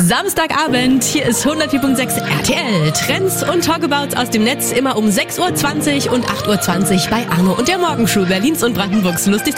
Samstagabend, hier ist 104.6 RTL. Trends und Talkabouts aus dem Netz immer um 6.20 Uhr und 8.20 Uhr bei Arno und der Morgenshow, Berlins und Brandenburgs lustigste